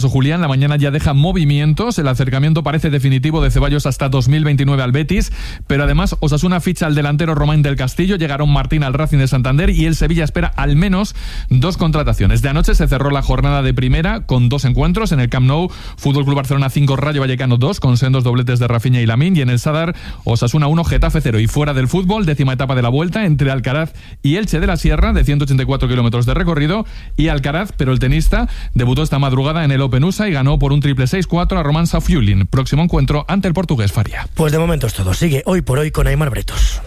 Julián, la mañana ya deja movimientos. El acercamiento parece definitivo de Ceballos hasta 2029 al Betis, pero además Osasuna ficha al delantero Romain del Castillo, llegaron Martín al Racing de Santander y el Sevilla espera al menos 2 contrataciones. De anoche se cerró la jornada de primera con 2 encuentros. En el Camp Nou, Fútbol Club Barcelona 5, Rayo Vallecano 2, con sendos dobletes de Rafinha y Lamine, y en el Sadar, Osasuna 1, Getafe 0. Y fuera del fútbol, 10ª etapa de la Vuelta entre Alcaraz y Elche de la Sierra, de 184 kilómetros de recorrido, y Alcaraz, pero el tenista, debutó esta madrugada en el Open USA y ganó por un triple 6-4 a Roman Safiullin. Próximo encuentro ante el portugués Faria. Pues de momento es todo. Sigue Hoy por Hoy con Aimar Bretos.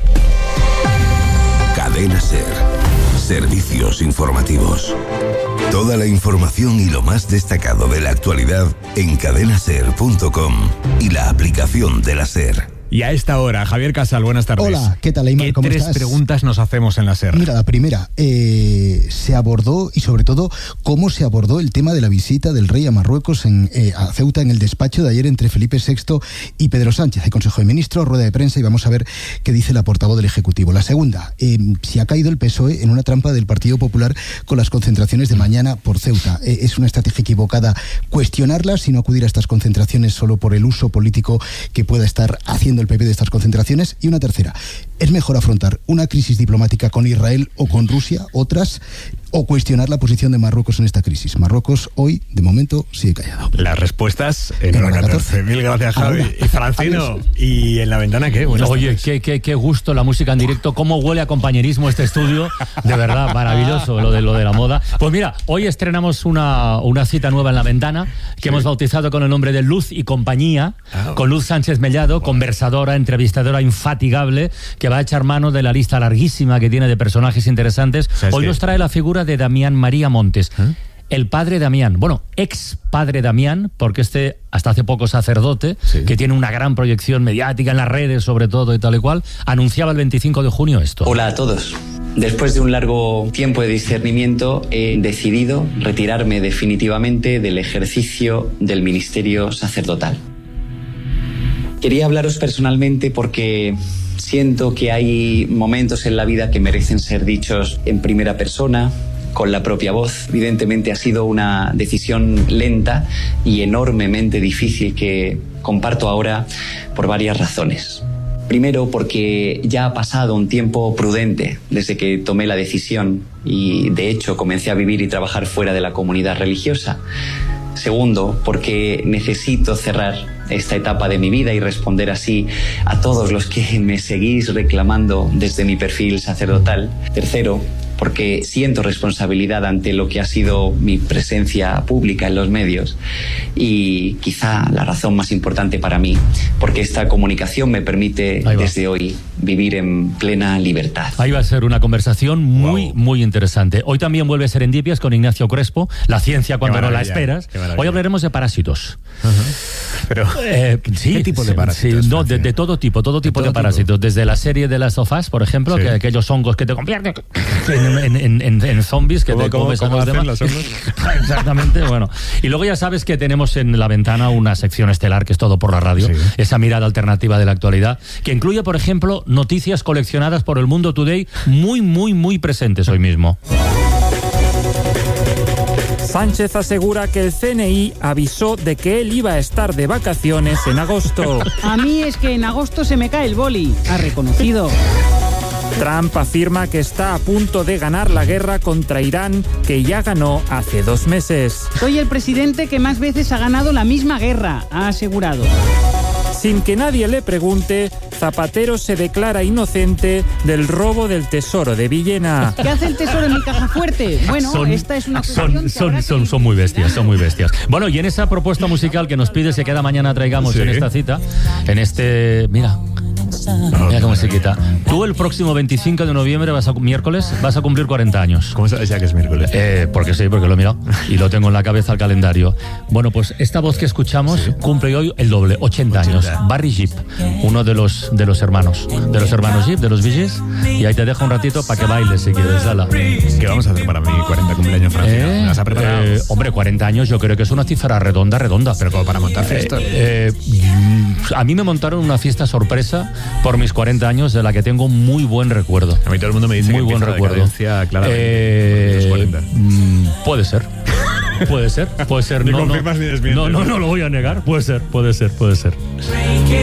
Cadena SER. Servicios informativos. Toda la información y lo más destacado de la actualidad en cadenaser.com y la aplicación de la SER. Y a esta hora, Javier Casal, buenas tardes. Hola, ¿qué tal, Aimar? ¿Cómo estás? 3 preguntas nos hacemos en la SER. Mira, la primera, se abordó, y sobre todo, cómo se abordó el tema de la visita del rey a Marruecos a Ceuta en el despacho de ayer entre Felipe VI y Pedro Sánchez. Hay Consejo de Ministros, rueda de prensa, y vamos a ver qué dice la portavoz del Ejecutivo. La segunda, si ha caído el PSOE en una trampa del Partido Popular con las concentraciones de mañana por Ceuta. Es una estrategia equivocada cuestionarlas y no acudir a estas concentraciones solo por el uso político que pueda estar haciendo el PP de estas concentraciones. Y una tercera, ¿es mejor afrontar una crisis diplomática con Israel o con Rusia, otras, o cuestionar la posición de Marruecos en esta crisis? Marruecos hoy, de momento, sigue callado. Las respuestas en hora 14. Mil gracias, Javi. Ahora. Y Francino, Adiós. ¿y en la ventana qué? Buenas Oye, tardes. qué gusto la música en directo, cómo huele a compañerismo este estudio, de verdad, maravilloso lo de la moda. Pues mira, hoy estrenamos una cita nueva en la ventana, que hemos bautizado con el nombre de Luz y Compañía, con Luz Sánchez Mellado, conversadora, entrevistadora infatigable, que va a echar mano de la lista larguísima que tiene de personajes interesantes. Hoy nos trae la figura de Damián María Montes. El padre Damián, bueno, ex padre Damián, porque hasta hace poco sacerdote, que tiene una gran proyección mediática en las redes sobre todo y tal y cual, anunciaba el 25 de junio esto. Hola a todos. Después de un largo tiempo de discernimiento, he decidido retirarme definitivamente del ejercicio del ministerio sacerdotal. Quería hablaros personalmente porque siento que hay momentos en la vida que merecen ser dichos en primera persona, con la propia voz. Evidentemente ha sido una decisión lenta y enormemente difícil que comparto ahora por varias razones. Primero, porque ya ha pasado un tiempo prudente desde que tomé la decisión y, de hecho, comencé a vivir y trabajar fuera de la comunidad religiosa. Segundo, porque necesito cerrar esta etapa de mi vida y responder así a todos los que me seguís reclamando desde mi perfil sacerdotal. Tercero, porque siento responsabilidad ante lo que ha sido mi presencia pública en los medios y quizá la razón más importante para mí, porque esta comunicación me permite desde hoy vivir en plena libertad. Ahí va a ser una conversación muy interesante. Hoy también vuelve Serendipias con Ignacio Crespo, la ciencia cuando no la esperas. Hoy hablaremos de parásitos. Pero, sí, ¿qué tipo de parásitos? Sí, no, de todo tipo de parásitos. Desde la serie de Last of Us, por ejemplo, que aquellos hongos que te convierten en zombies, que te comes a los demás. Exactamente, bueno. Y luego ya sabes que tenemos en la ventana una sección estelar que es todo por la radio, esa mirada alternativa de la actualidad, que incluye, por ejemplo, noticias coleccionadas por el Mundo Today muy presentes hoy mismo. Sánchez asegura que el CNI avisó de que él iba a estar de vacaciones en agosto. A mí es que en agosto se me cae el boli, ha reconocido. Trump afirma que está a punto de ganar la guerra contra Irán, que ya ganó hace 2 meses. Soy el presidente que más veces ha ganado la misma guerra, ha asegurado. Sin que nadie le pregunte, Zapatero se declara inocente del robo del tesoro de Villena. ¿Qué hace el tesoro en mi caja fuerte? Bueno, esta es una cuestión son muy bestias. Bueno, y en esa propuesta musical que nos pides que cada mañana traigamos en esta cita, en este... Mira cómo se quita. Tú el próximo 25 de noviembre, miércoles, vas a cumplir 40 años. ¿Cómo sabes ya que es miércoles? Porque lo he mirado y lo tengo en la cabeza al calendario. Bueno, pues esta voz que escuchamos cumple hoy el doble, 80 años. Barry Gibb, uno de los hermanos Gibb, de los Bee Gees, y ahí te dejo un ratito para que bailes si quieres, ala. ¿Qué vamos a hacer para mi 40 cumpleaños, Francia? ¿Me vas a preparar? Hombre, 40 años yo creo que es una cifra redonda. Pero como para montar fiestas. A mí me montaron una fiesta sorpresa por mis 40 años de la que tengo muy buen recuerdo. A mí todo el mundo me dice muy que buen recuerdo. Claramente, los 40. Puede ser. Puede ser. Ni No, confirmas ni desmientes. no lo voy a negar. Puede ser.